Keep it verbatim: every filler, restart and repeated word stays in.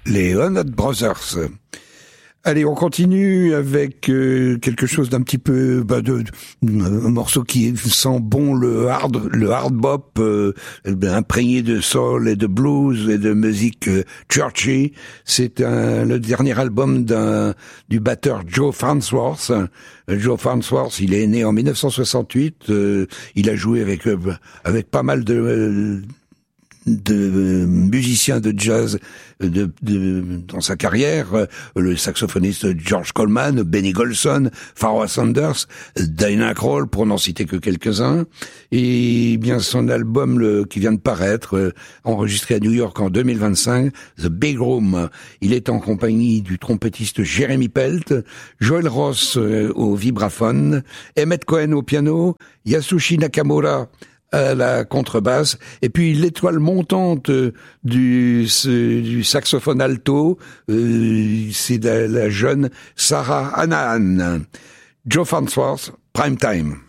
Les Honot Brothers. Allez, on continue avec euh, quelque chose d'un petit peu, bah, de, de un morceau qui sent bon le hard, le hard bop, euh, imprégné de soul et de blues et de musique euh, churchy. C'est un, le dernier album d'un du batteur Joe Farnsworth. Joe Farnsworth, il est né en dix-neuf cent soixante-huit. Euh, il a joué avec euh, avec pas mal de euh, de musiciens de jazz de, de, dans sa carrière, le saxophoniste George Coleman, Benny Golson, Pharoah Sanders, Diana Krall, pour n'en citer que quelques-uns. Et bien son album le, qui vient de paraître, enregistré à New York en deux mille vingt-cinq, The Big Room, il est en compagnie du trompettiste Jeremy Pelt, Joel Ross euh, au vibraphone, Emmett Cohen au piano, Yasushi Nakamura à la contrebasse, et puis l'étoile montante du, du saxophone alto, euh, c'est la, la jeune Sarah Hanahan. Joe Farnsworth, Prime Time.